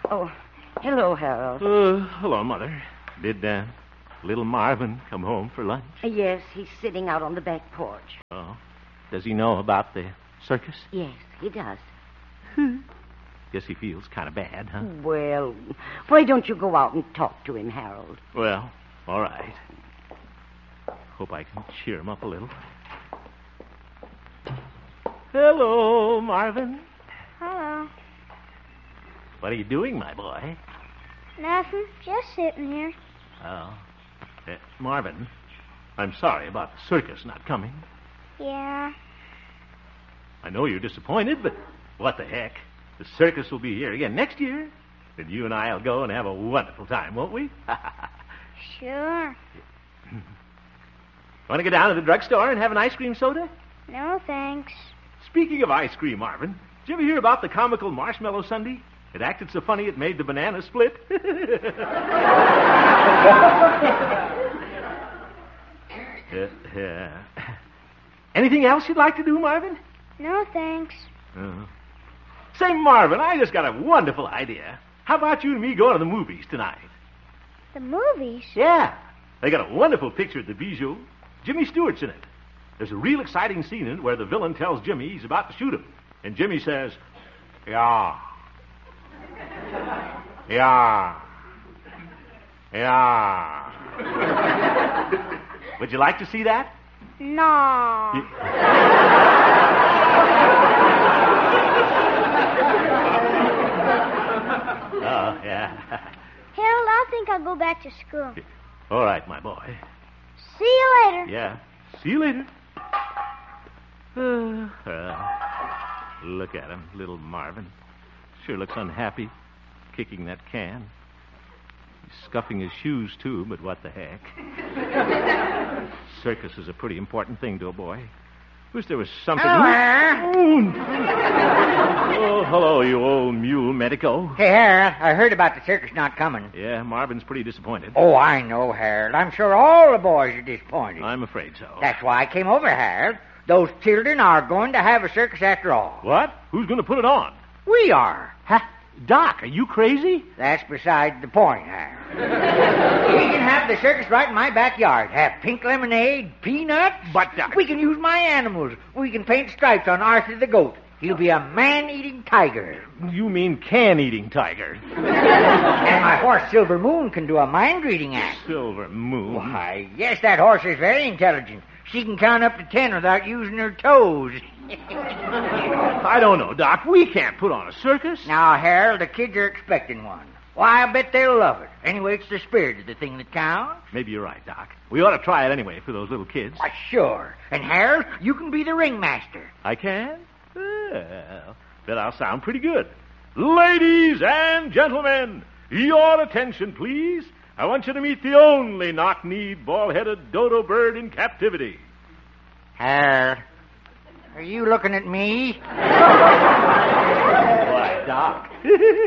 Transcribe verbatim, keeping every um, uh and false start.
Oh, hello, Harold. Uh, hello, Mother. Did uh, little Marvin come home for lunch? Yes, he's sitting out on the back porch. Oh. Does he know about the circus? Yes, he does. Guess he feels kind of bad, huh? Well, why don't you go out and talk to him, Harold? Well, all right. Hope I can cheer him up a little. Hello, Marvin. Hello. What are you doing, my boy? Nothing. Just sitting here. Oh. Uh, Marvin, I'm sorry about the circus not coming. Yeah. I know you're disappointed, but what the heck? The circus will be here again next year. And you and I will go and have a wonderful time, won't we? Sure. Want to go down to the drugstore and have an ice cream soda? No, thanks. Speaking of ice cream, Marvin, did you ever hear about the comical Marshmallow Sundae? It acted so funny it made the banana split. uh, uh, anything else you'd like to do, Marvin? No, thanks. Uh, say, Marvin, I just got a wonderful idea. How about you and me going to the movies tonight? The movies? Yeah. They got a wonderful picture at the Bijou. Jimmy Stewart's in it. There's a real exciting scene in it where the villain tells Jimmy he's about to shoot him. And Jimmy says, yeah. Yeah. Yeah. Would you like to see that? No. You- Oh, yeah. Harold, I think I'll go back to school. All right, my boy. See you later. Yeah. See you later. Uh, uh, look at him, little Marvin. Sure looks unhappy, kicking that can. He's scuffing his shoes, too, but what the heck. Circus is a pretty important thing to a boy. Wish there was something... Hello, Harold. Oh, hello, you old mule medico. Hey, Harold, I heard about the circus not coming. Yeah, Marvin's pretty disappointed. Oh, I know, Harold. I'm sure all the boys are disappointed. I'm afraid so. That's why I came over, Harold. Those children are going to have a circus after all. What? Who's going to put it on? We are. Huh? Doc, are you crazy? That's beside the point, Harold. We can have the circus right in my backyard. Have pink lemonade, peanuts. But, Doc... We can use my animals. We can paint stripes on Arthur the goat. He'll be a man-eating tiger. You mean can-eating tiger. And my horse, Silver Moon, can do a mind-reading act. Silver Moon. Why, yes, that horse is very intelligent. She can count up to ten without using her toes. I don't know, Doc. We can't put on a circus. Now, Harold, the kids are expecting one. Why, I bet they'll love it. Anyway, it's the spirit of the thing that counts. Maybe you're right, Doc. We ought to try it anyway for those little kids. Why, sure. And, Harold, you can be the ringmaster. I can? Well, bet I'll sound pretty good. Ladies and gentlemen, your attention, please. I want you to meet the only knock-kneed, ball-headed dodo bird in captivity. Harold, are you looking at me? Why, Doc.